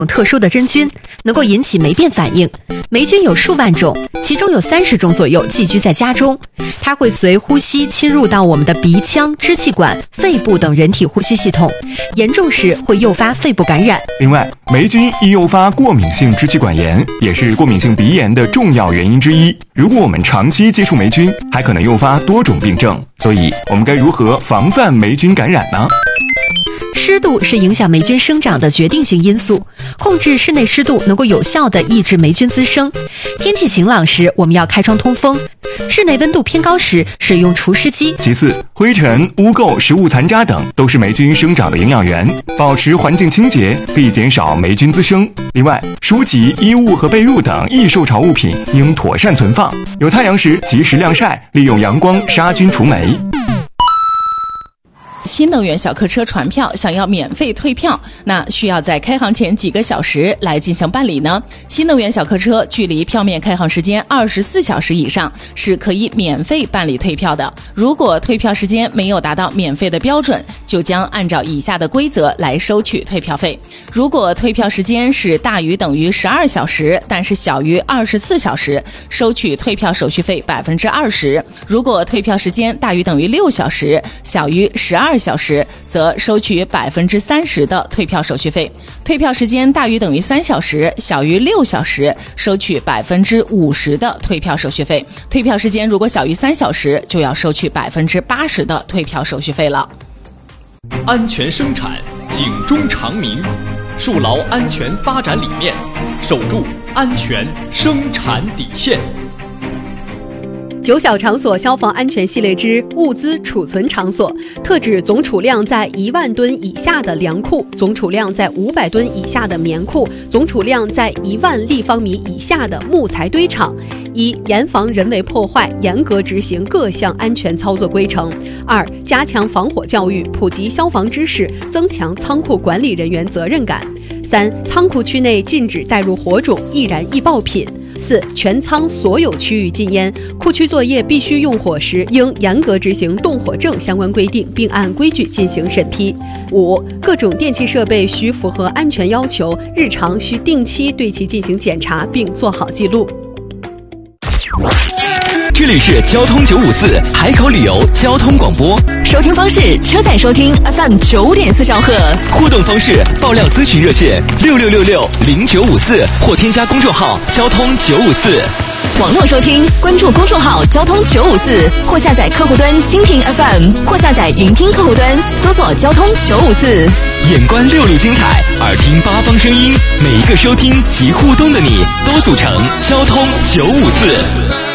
特殊的真菌，能够引起霉变反应。霉菌有数万种，其中有30种左右寄居在家中，它会随呼吸侵入到我们的鼻腔、支气管、肺部等人体呼吸系统，严重时会诱发肺部感染。 另外，霉菌易诱发过敏性支气管炎，也是过敏性鼻炎的重要原因之一。如果我们长期接触霉菌，还可能诱发多种病症。所以，我们该如何防范霉菌感染呢？ 湿度是影响霉菌生长的决定性因素，控制室内湿度能够有效地抑制霉菌滋生。天气晴朗时，我们要开窗通风；室内温度偏高时，使用除湿机。 其次，灰尘、污垢、食物残渣等都是霉菌生长的营养源，保持环境清洁可以减少霉菌滋生。另外，书籍、衣物和被褥等易受潮物品应妥善存放，有太阳时及时晾晒，利用阳光杀菌除霉。 新能源小客车传票想要免费退票，那需要在开行前几个小时来进行办理呢？新能源小客车距离票面开行时间24小时以上是可以免费办理退票的。如果退票时间没有达到免费的标准，就将按照以下的规则来收取退票费。如果退票时间是大于等于12小时，但是小于24小时，收取退票手续费20%；如果退票时间大于等于6小时，小于12小时，则收取30%的退票手续费。退票时间大于等于3小时，小于6小时，收取50%的退票手续费。退票时间如果小于3小时，就要收取80%的退票手续费了。 安全生产，警钟长鸣，树牢安全发展理念，守住安全生产底线。 9小场所消防安全系列之物资储存场所，特指总储量在1万吨以下的粮库，总储量在500吨以下的棉库，总储量在1万立方米以下的木材堆场。1. 严防人为破坏，严格执行各项安全操作规程。2. 加强防火教育，普及消防知识，增强仓库管理人员责任感。3. 仓库区内禁止带入火种、易燃易爆品。4. 全仓所有区域禁烟，库区作业必须用火时，应严格执行动火证相关规定，并按规矩进行审批。5. 各种电气设备需符合安全要求，日常需定期对其进行检查，并做好记录。 这里是交通954海口旅游交通广播， 收听方式：车载收听 FM 9.4兆赫， 互动方式：爆料咨询热线66660954或添加公众号交通954。 网络收听，关注公众号交通954，或下载客户端蜻蜓 FM， 或下载云听客户端，搜索交通954。 眼观6路精彩，耳听8方声音，每一个收听及互动的你，都组成交通954。